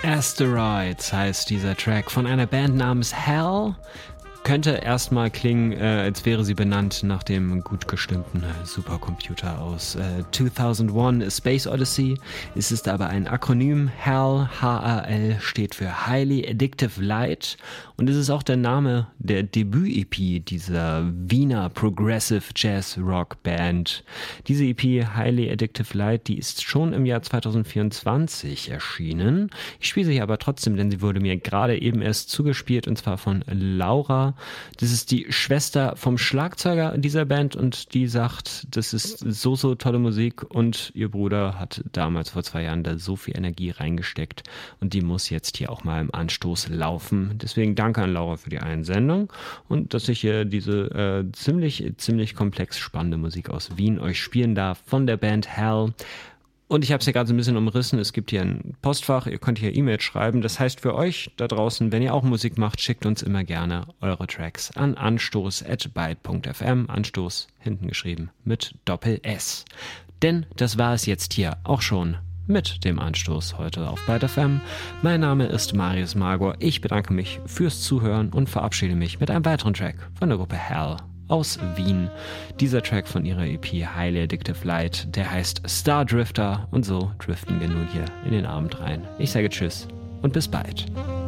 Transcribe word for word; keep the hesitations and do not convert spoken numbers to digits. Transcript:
Asteroids heißt dieser Track von einer Band namens Hell. Könnte erstmal klingen, äh, als wäre sie benannt nach dem gut gestimmten Supercomputer aus äh, zweitausendeins, A Space Odyssey. Es ist aber ein Akronym. Hell, H A L, steht für Highly Addictive Light. Und es ist auch der Name der Debüt-E P dieser Wiener Progressive Jazz Rock Band. Diese E P, Highly Addictive Light, die ist schon im Jahr zweitausendvierundzwanzig erschienen. Ich spiele sie aber trotzdem, denn sie wurde mir gerade eben erst zugespielt, und zwar von Laura. Das ist die Schwester vom Schlagzeuger dieser Band, und die sagt, das ist so, so tolle Musik, und ihr Bruder hat damals vor zwei Jahren da so viel Energie reingesteckt, und die muss jetzt hier auch mal im Anstoß laufen. Deswegen danke an Laura für die Einsendung und dass ich hier diese äh, ziemlich, ziemlich komplex spannende Musik aus Wien euch spielen darf von der Band Hell. Und ich habe es ja gerade so ein bisschen umrissen, es gibt hier ein Postfach, ihr könnt hier E-Mails schreiben. Das heißt für euch da draußen, wenn ihr auch Musik macht, schickt uns immer gerne eure Tracks an anstoß at byte punkt f m, Anstoß hinten geschrieben mit Doppel-S. Denn das war es jetzt hier auch schon mit dem Anstoß heute auf Byte F M. Mein Name ist Marius Magor, ich bedanke mich fürs Zuhören und verabschiede mich mit einem weiteren Track von der Gruppe Hell aus Wien. Dieser Track von ihrer E P Highly Addictive Light, der heißt Star Drifter, und so driften wir nun hier in den Abend rein. Ich sage Tschüss und bis bald.